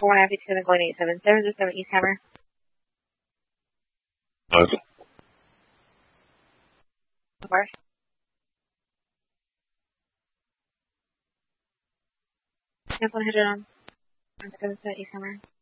4157 going 877 East Hammer. Okay. Where? Cancel 100 on 177 East Hammer.